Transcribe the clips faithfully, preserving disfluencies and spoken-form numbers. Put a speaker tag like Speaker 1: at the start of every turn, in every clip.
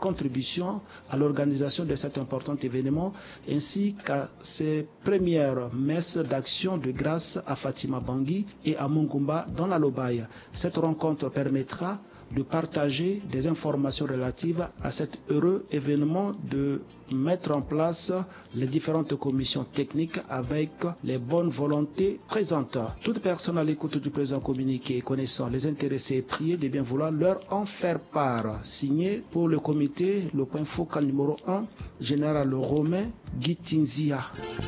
Speaker 1: contribution à l'organisation de cet important événement ainsi qu'à ses premières messes d'action de grâce à Fatima Bangui et à Mungumba dans la Lobaye. Cette rencontre permettra de partager des informations relatives à cet heureux événement, de mettre en place les différentes commissions techniques avec les bonnes volontés présentes. Toute personne à l'écoute du présent communiqué connaissant les intéressés est priée de bien vouloir leur en faire part. Signé pour le comité, le point focal numéro un, général Romain Gitinzia.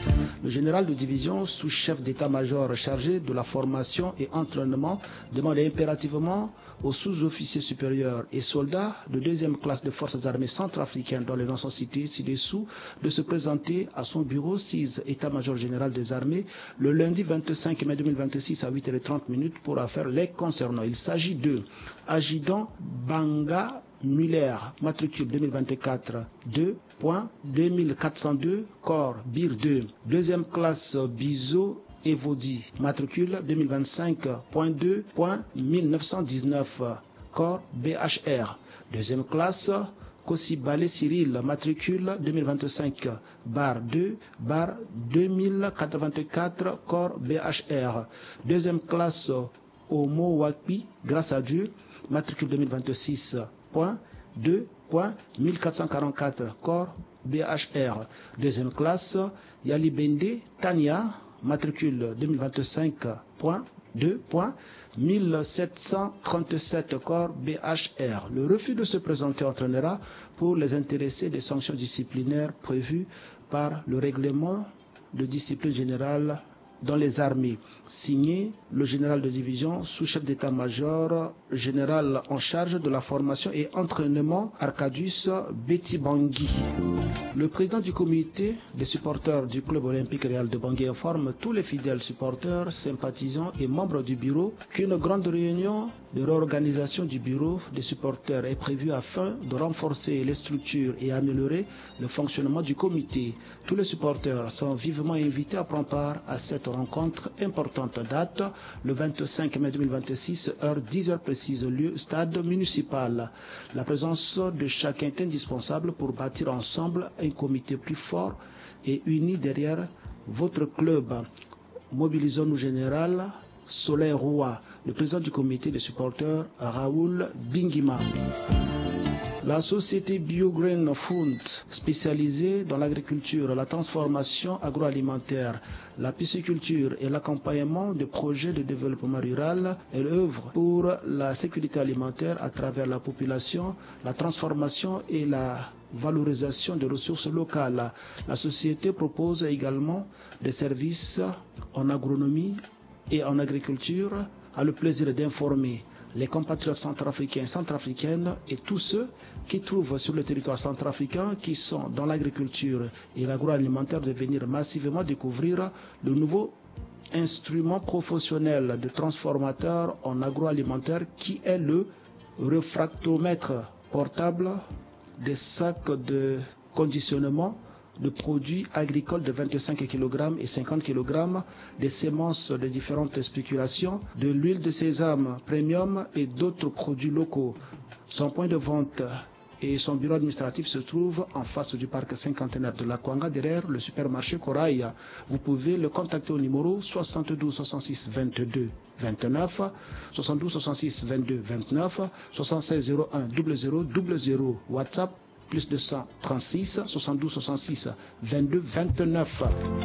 Speaker 1: Le général de division, sous-chef d'état-major chargé de la formation et entraînement, demande impérativement aux sous-officiers supérieurs et soldats de deuxième classe de forces armées centrafricaines dont les noms sont cités ci-dessous de se présenter à son bureau six état-major général des armées le lundi vingt-cinq mai deux mille vingt-six à huit heures trente pour affaires les concernant. Il s'agit de Adjudant Banga Muller, matricule deux mille vingt-quatre deux point deux mille quatre cent deux, corps B I R deux. Deuxième classe Bizo Evodi, matricule deux mille vingt-cinq point deux point mille neuf cent dix-neuf, corps B H R. Deuxième classe Kosibale Cyril, matricule deux mille vingt-cinq barre deux barre deux mille quatre-vingt-quatre, corps B H R. Deuxième classe Omo Wakpi, grâce à Dieu, matricule deux mille vingt-six point deux point mille quatre cent quarante-quatre, corps B H R. Deuxième classe Yali Bende Tania, matricule deux mille vingt-cinq point deux point mille sept cent trente-sept, corps B H R. Le refus de se présenter entraînera pour les intéressés des sanctions disciplinaires prévues par le règlement de discipline générale dans les armées. Signé le général de division, sous-chef d'état-major général en charge de la formation et entraînement, Arcadius Betty Bangui. Le président du comité des supporters du club olympique Real de Bangui informe tous les fidèles supporters, sympathisants et membres du bureau qu'une grande réunion de réorganisation du bureau des supporters est prévue afin de renforcer les structures et améliorer le fonctionnement du comité. Tous les supporters sont vivement invités à prendre part à cette rencontre importante. Date le vingt-cinq mai deux mille vingt-six, heure dix heures précise, lieu stade municipal. La présence de chacun est indispensable pour bâtir ensemble un comité plus fort et uni derrière votre club. Mobilisons-nous général Soleil Roy, le président du comité des supporters Raoul Bingima. La société BioGreen Food, spécialisée dans l'agriculture, la transformation agroalimentaire, la pisciculture et l'accompagnement de projets de développement rural, elle œuvre pour la sécurité alimentaire à travers la population, la transformation et la valorisation des ressources locales. La société propose également des services en agronomie et en agriculture, a le plaisir d'informer les compatriotes centrafricains et centrafricaines et tous ceux qui trouvent sur le territoire centrafricain qui sont dans l'agriculture et l'agroalimentaire de venir massivement découvrir le nouveau instrument professionnel de transformateur en agroalimentaire qui est le réfractomètre portable des sacs de conditionnement de produits agricoles de vingt-cinq kilogrammes et cinquante kilogrammes, des semences de différentes spéculations, de l'huile de sésame premium et d'autres produits locaux. Son point de vente et son bureau administratif se trouvent en face du parc cinquantenaire de la Kwanga, derrière le supermarché Corail. Vous pouvez le contacter au numéro soixante-douze soixante-six vingt-deux vingt-neuf, soixante-douze soixante-six vingt-deux vingt-neuf, soixante-seize zéro un zéro zéro zéro zéro, WhatsApp plus deux cent trente-six soixante-douze soixante-six vingt-deux vingt-neuf.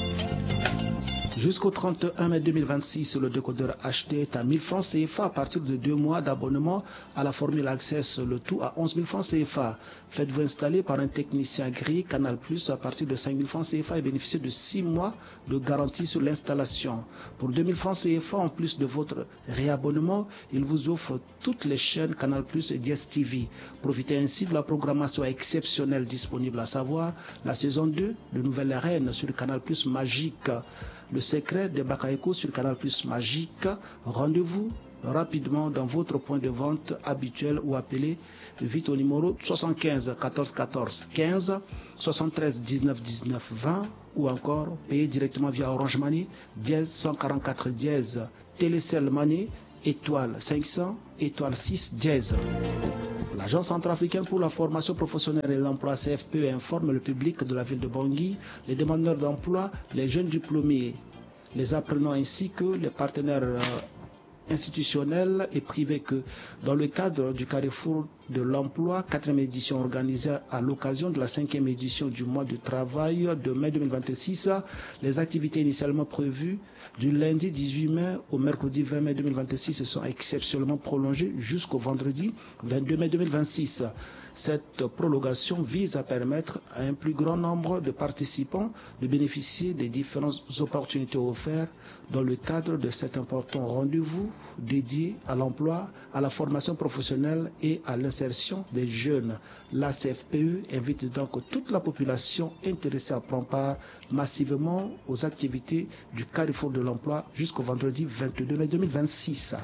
Speaker 1: Jusqu'au trente et un mai deux mille vingt-six, le décodeur acheté est à mille francs C F A à partir de deux mois d'abonnement à la formule Access, le tout à onze mille francs C F A. Faites-vous installer par un technicien gris Canal Plus à partir de cinq mille francs C F A et bénéficiez de six mois de garantie sur l'installation. Pour deux mille francs C F A, en plus de votre réabonnement, il vous offre toutes les chaînes Canal Plus et D S T V. Profitez ainsi de la programmation exceptionnelle disponible, à savoir la saison deux de Nouvelle Reine sur Canal Plus Magique, Le secret de Bakaeko sur Canal Plus Magique. Rendez-vous rapidement dans votre point de vente habituel ou appelez vite au numéro soixante-quinze quatorze quatorze quinze, soixante-treize dix-neuf dix-neuf vingt ou encore payez directement via Orange Money, dièse cent quarante-quatre dièse, Télécell Money étoile cinq cents, étoile six dièse. L'Agence centrafricaine pour la formation professionnelle et l'emploi C F P E informe le public de la ville de Bangui, les demandeurs d'emploi, les jeunes diplômés, les apprenants ainsi que les partenaires euh, institutionnels et privés que dans le cadre du Carrefour de l'emploi, quatrième édition organisée à l'occasion de la cinquième édition du mois de travail de mai deux mille vingt-six, les activités initialement prévues du lundi dix-huit mai au mercredi vingt mai deux mille vingt-six sont exceptionnellement prolongées jusqu'au vendredi vingt-deux mai deux mille vingt-six. Cette prolongation vise à permettre à un plus grand nombre de participants de bénéficier des différentes opportunités offertes dans le cadre de cet important rendez-vous dédié à l'emploi, à la formation professionnelle et à l'insertion des jeunes. La C F P E invite donc toute la population intéressée à prendre part massivement aux activités du Carrefour de l'emploi jusqu'au vendredi vingt-deux mai deux mille vingt-six.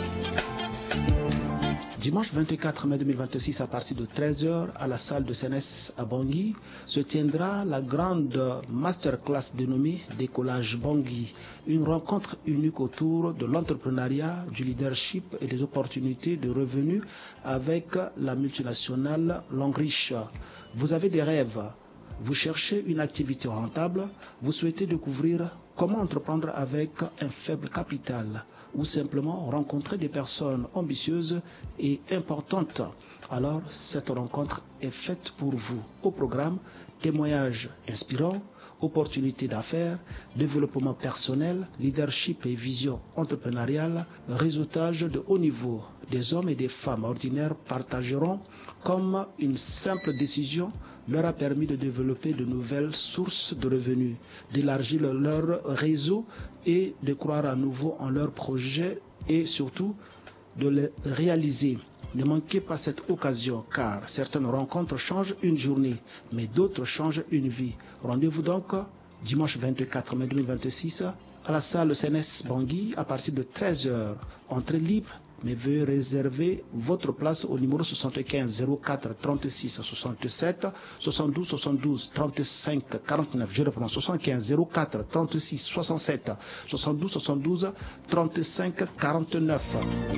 Speaker 1: Dimanche vingt-quatre mai deux mille vingt-six, à partir de treize heures, à la salle de C N S à Bangui, se tiendra la grande masterclass dénommée Décollage Bangui, une rencontre unique autour de l'entrepreneuriat, du leadership et des opportunités de revenus avec la multinationale Longrich. Vous avez des rêves, vous cherchez une activité rentable, vous souhaitez découvrir comment entreprendre avec un faible capital, ou simplement rencontrer des personnes ambitieuses et importantes. Alors, cette rencontre est faite pour vous. Au programme, témoignages inspirants, opportunités d'affaires, développement personnel, leadership et vision entrepreneuriale, réseautage de haut niveau. Des hommes et des femmes ordinaires partageront comme une simple décision leur a permis de développer de nouvelles sources de revenus, d'élargir leur réseau et de croire à nouveau en leurs projets et surtout de les réaliser. Ne manquez pas cette occasion car certaines rencontres changent une journée, mais d'autres changent une vie. Rendez-vous donc dimanche vingt-quatre mai deux mille vingt-six à la salle C N S Bangui à partir de treize heures. Entrée libre, mais veuillez réserver votre place au numéro soixante-quinze zéro quatre trente-six soixante-sept soixante-douze soixante-douze trente-cinq quarante-neuf. Je reprends soixante-quinze zéro quatre trente-six soixante-sept soixante-douze soixante-douze trente-cinq quarante-neuf.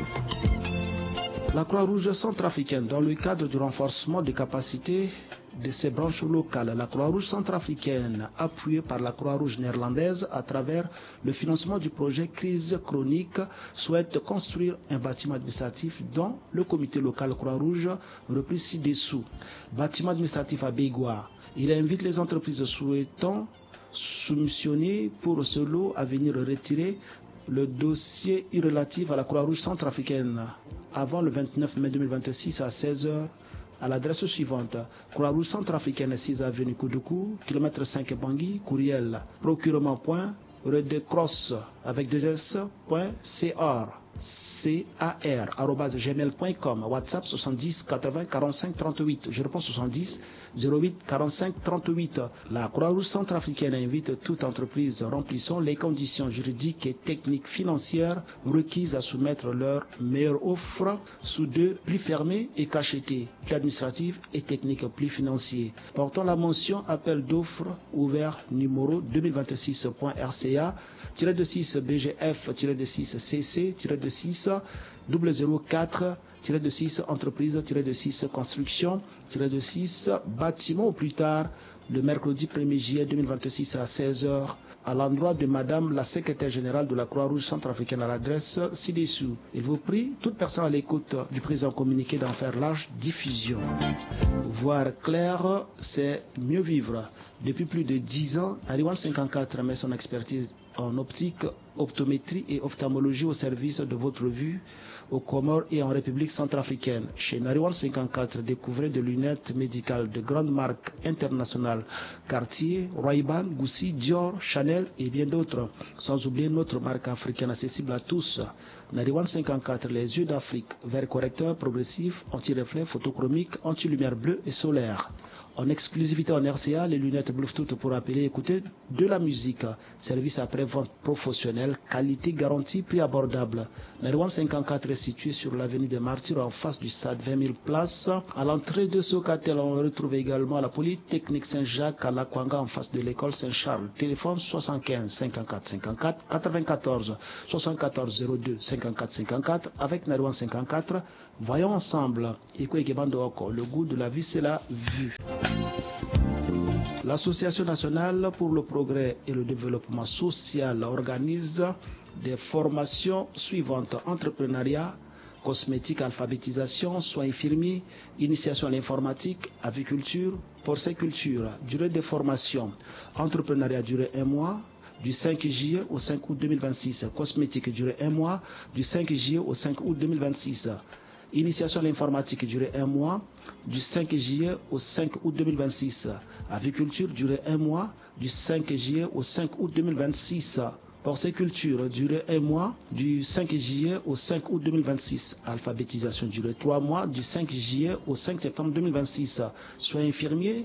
Speaker 1: La Croix-Rouge centrafricaine, dans le cadre du renforcement des capacités de ses branches locales, la Croix-Rouge centrafricaine, appuyée par la Croix-Rouge néerlandaise à travers le financement du projet Crise chronique, souhaite construire un bâtiment administratif dont le comité local Croix-Rouge replie ci-dessous. Bâtiment administratif à Bégoua. Il invite les entreprises souhaitant soumissionner pour ce lot à venir retirer le dossier relatif à la Croix-Rouge centrafricaine avant le vingt-neuf mai deux mille vingt-six à seize heures à l'adresse suivante: Croix-Rouge centrafricaine, six avenue Koudoukou, kilomètre cinq Bangui, courriel procurement.redecross avec deux s point car car arobase gmail point com. WhatsApp soixante-dix quatre-vingts quarante-cinq trente-huit. Je reprends soixante-dix zéro huit quarante-cinq trente-huit. La Croix-Rouge centrafricaine invite toute entreprise remplissant les conditions juridiques et techniques financières requises à soumettre leur meilleure offre sous deux plis fermés et cachetés, plis administratifs et techniques, plis financiers, portant la mention appel d'offres ouvert numéro deux mille vingt-six point R C A six B G F six C C six zéro zéro quatre six entreprise six construction six bâtiment au plus tard le mercredi premier juillet deux mille vingt-six à seize heures à l'endroit de Madame la secrétaire générale de la Croix-Rouge centrafricaine à l'adresse ci-dessous. Il vous prie, toute personne à l'écoute du présent communiqué, d'en faire large diffusion. Voir clair, c'est mieux vivre. Depuis plus de dix ans, Nariwan cinquante-quatre met son expertise en optique, optométrie et ophtalmologie au service de votre vue aux Comores et en République centrafricaine. Chez Nariwan cinquante-quatre, découvrez des lunettes médicales de grandes marques internationales, Cartier, Ray-Ban, Gucci, Dior, Chanel et bien d'autres. Sans oublier notre marque africaine accessible à tous. Nariwan cinquante-quatre, les yeux d'Afrique, verre correcteur progressif, anti-reflet, photochromique, anti-lumière bleue et solaire. En exclusivité en R C A, les lunettes Bluetooth pour appeler et écouter de la musique. Service après-vente professionnel, qualité garantie, prix abordable. Merwan cinquante-quatre est situé sur l'avenue des Martyrs en face du stade, vingt mille places. À l'entrée de Socatel, on retrouve également à la Polytechnique Saint-Jacques à Lakwanga en face de l'école Saint-Charles. Téléphone soixante-quinze cinquante-quatre cinquante-quatre quatre-vingt-quatorze soixante-quatorze zéro deux cinquante-quatre cinquante-quatre avec Merwan cinquante-quatre. Voyons ensemble. Le goût de la vie, c'est la vue. L'Association nationale pour le progrès et le développement social organise des formations suivantes: entrepreneuriat, cosmétique, alphabétisation, soins infirmiers, initiation à l'informatique, aviculture, porciculture. Durée des formations: entrepreneuriat durée un mois, du cinq juillet au cinq août deux mille vingt-six. Cosmétique durée un mois, du cinq juillet au cinq août deux mille vingt-six. Initiation à l'informatique durée un mois, du cinq juillet au cinq août deux mille vingt-six. Aviculture durée un mois, du cinq juillet au cinq août deux mille vingt-six. Porciculture durée un mois, du cinq juillet au cinq août deux mille vingt-six. Alphabétisation durée trois mois, du cinq juillet au cinq septembre deux mille vingt-six. Soins infirmiers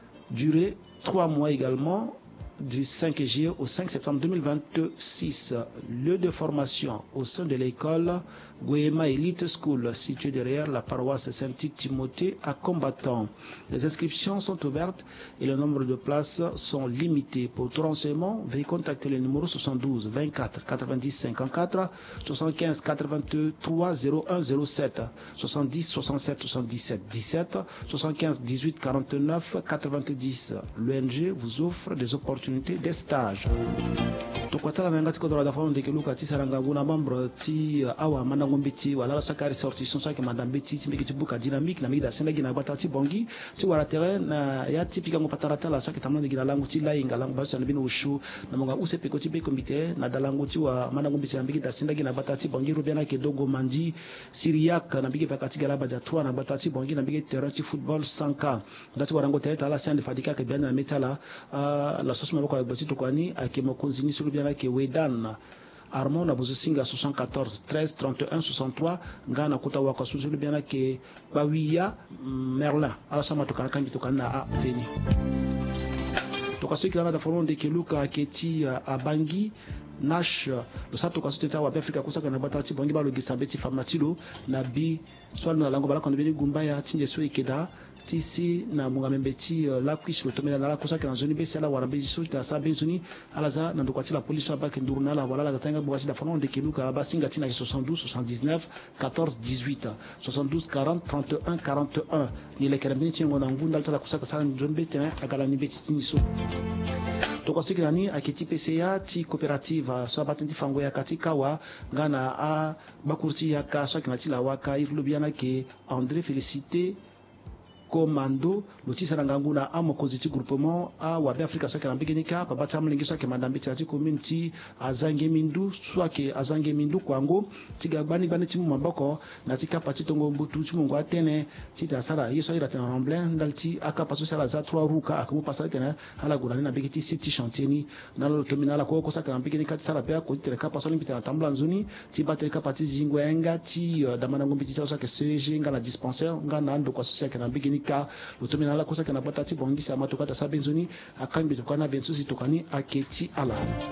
Speaker 1: durée trois mois également, du cinq juillet au cinq septembre deux mille vingt-six. Lieu de formation au sein de l'école Goema Elite School, située derrière la paroisse Saint-Timothée à Combattant. Les inscriptions sont ouvertes et le nombre de places sont limitées. Pour tout renseignement, veuillez contacter le numéro soixante-douze vingt-quatre quatre-vingt-dix cinquante-quatre, soixante-quinze quatre-vingt-trois zéro un zéro sept, soixante-dix soixante-sept soixante-dix-sept dix-sept, soixante-quinze dix-huit quarante-neuf quatre-vingt-dix. L'O N G vous offre des opportunités des stages. Tokwatala na ngati kodora da famu de keluka ti saranga nguna membre ti awa mana ngombe ti wala sa kari sortition sa ke madambe ti ti mbiki buka dynamique na mida senda gina bata ti bongi ti wala terrain na ya ti pika ngo patarata la sa ke tamna de gina langu ti la inga langu basa na bino ushu na monga use pe ko ti be komite na dalangu ti wa mana ngombe ti mbiki da senda gina bata ti bongi rubiana ke dogo mandi Syriac na mbiki vakati gala baja trois na bata ti bongi na mbiki terrain ti football sanka ndati warango terrain la sende fadika ke bien na metala la sosma ko ba ti to kwani ake mokonzini sur bien ke wedan Armand na bozosinga soixante-quatorze treize trente et un soixante-trois ngana kota waka suzulu bien ke bawiya Merlin ala sama to kana kangi to kana a veni to kaso kila da foron de keluka keti a Bangi Nash lo sato kaso teta wa Afrika kusaka na batati bongi ba lo gisambeti famatilo na bi swalo na lango bala kondo beni gumba ya tinje so ikeda tisi na mungamembe ti uh, la kwisi lotomela na la kosa kana zoni besi ala warambe suta sa bezuni ala za na ndokwati la police ba ke nduruna la wala la tanga bwati da fonon de kiluka ba singa tina soixante-douze soixante-dix-neuf quatorze dix-huit soixante-douze quarante trente et un quarante et un ni le kerambini ti ngona ngunda la kosa ka zoni beti na agala ni beti tiniso to kwa sikina ni akiti P C A ti coopérative so batenti fango ya katika wa ngana a bakurti ya ka so kina ti la waka iflubiana ke André Félicité Commando lotisa nganguna amo koziti groupement a wa Afrika so ke lambigenika pa batam lingi so ke madambi ti community azange mindu so ke azange mindu kwango tiga bani bani ti maboko na tika pati tongo mbutu ti mungo atene ti da sara yeso ira tena remblin dalti aka paso sala za trois ruka akamu pasala tena hala gurani na bigiti city chantier ni na lo terminala ko ko sa ke lambigenika ti sara pe ko tena ka paso limpita na tambla nzuni ti batel ka pati zingwenga ti damana ngombi ti so ke C G ngala dispensaire ngana ndo kwa so ke lambigenika ka lutumina la kosa kana batati bongi sa matokata sabenzuni akambi tokana bensusi tokani aketi ala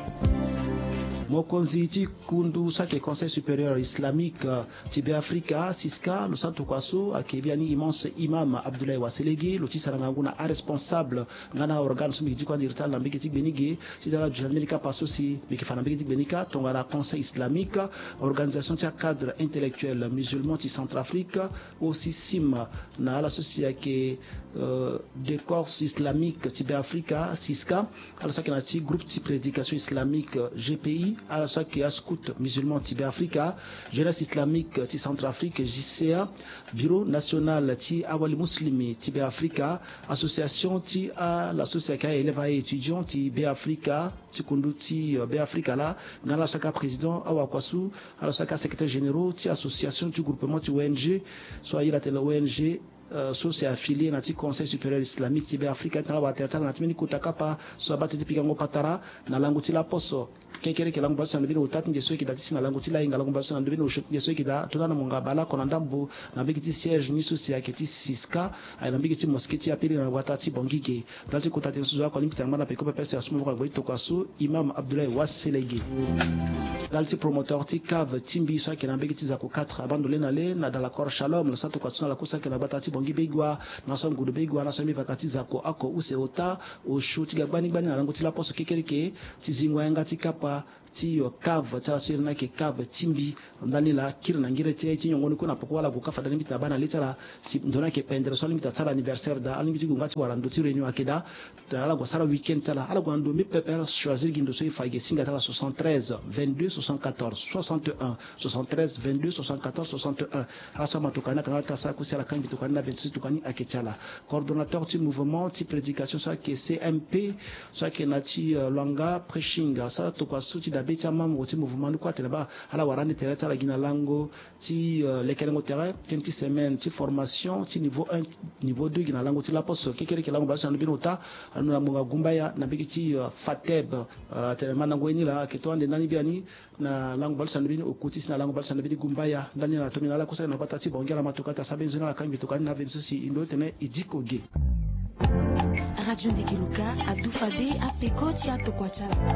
Speaker 1: mokonzi ti kundu sake conseil supérieur islamique ti Afrika Siska lo santo kwaso akebiani immense imam Abdoulaye Waselege lo ti saranga nguna a responsable ngana organe sumi di kwa dirtal na mbiki ti benige ti dala jamilika paso si mbiki fana mbiki ti benika tongara conseil islamique organisation ti cadre intellectuel musulman ti Centrafrique aussi sim na la société ke euh, des corps islamiques ti Afrika Siska ala sake na ti groupe ti prédication islamique G P I ala sake ya scout musulman ti Afrika jeunesse islamique ti Centrafrique J C A bureau national ti awali muslimi ti Afrika association ti a l'association élèves et étudiants ti Afrika ti kundu ti Afrika la ngala saka président awa kwasu ala saka secrétaire généraux ti association ti groupement ti O N G so ayira tele O N G source affiliée na ti conseil supérieur islamique ti be Afrika tala ba tata na timini kutakapa so ba te pikango patara na langu ti la poso kekere ke langu baso na bino utati ngeso ki datisi na langu ti la inga langu baso na bino ushot ngeso ki da tona na munga bala kona ndambu na bigi ti siège ni so sia ke ti siska ay na bigi ti mosquée ti apili na wata ti bongige dalti kutati nsuzo ko limpi tangana pe ko pe pese asumo ko boy to kasu imam Abdoulaye Wasselege dalti promoteur ti cave timbi so ke na bigi ti zako quatre abandolé na le na dans l'accord Shalom le sato kasu na la kusa ke na bata ti bongi begwa na so ngudu begwa na so mi vakati zako ako use ota o shuti ga gbani gbani na langu ti la poso kekere ke ti zingwa nga ti kapa ti yo cave tala so na ke cave timbi ndani la kir na ngire ti ti nyongoni ko na poko wala go kafa dani bita bana litala si ndona ke pendre so limita sala anniversaire da alimi ti gunga ti warando ti réunion akeda tala go sala weekend tala ala go ando mi pepper choisir gindo so ifage singa tala soixante-treize vingt-deux soixante-quatorze soixante-un soixante-treize vingt-deux soixante-quatorze soixante-un ala so matokana kana ta sa ko sala kan bitokani na vingt-six tokani aketiala coordonnateur ti mouvement ti prédication so ke C M P so ke na ti langa preaching sa to kwa so ti beti amam ti mouvement ni kwatela ba ala warani terrain tala gina lango ti uh, lekelengo terrain kenti semaine ti formation ti niveau un niveau deux gina lango ti la poso kekere ke lango ba sa bino ta anu na munga gumbaya na bigi ti uh, fateb uh, telema nango ni la ke to ande nani biani na lango ba sa bino okuti na lango ba sa bino gumbaya ndani na to mina la kusa na bata ti bongela matoka ta sabenzo na kambi to kan na vingt-six indo tene idikoge
Speaker 2: Radio Ndegeluka a Dufade a Pekoti a Tokwachala.